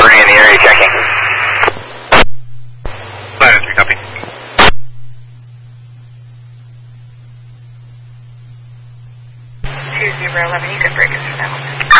3 in the area checking. Flight 3, copy. 2011, you can break us for that one.